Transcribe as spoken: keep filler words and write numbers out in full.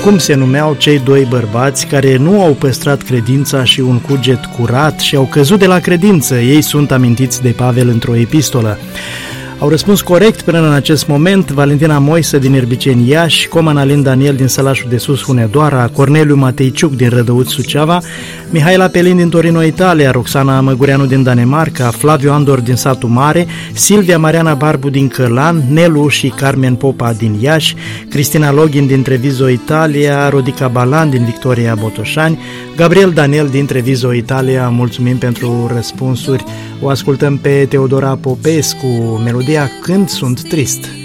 cum se numeau cei doi bărbați care nu au păstrat credința și un cuget curat și au căzut de la credință. Ei sunt amintiți de Pavel într-o epistolă. Au răspuns corect până în acest moment Valentina Moise din Erbiceni Iași, Coman Alin Daniel din Sălașul de Sus Hunedoara, Corneliu Mateiciuc din Rădăuți Suceava, Mihaela Pelin din Torino Italia, Roxana Măgureanu din Danemarca, Flaviu Andor din Satu Mare, Silvia Mariana Barbu din Călan, Nelu și Carmen Popa din Iași, Cristina Login din Treviso Italia, Rodica Balan din Victoria Botoșani, Gabriel Daniel din Treviso Italia. Mulțumim pentru răspunsuri. O ascultăm pe Teodora Popescu, melodia Când sunt trist.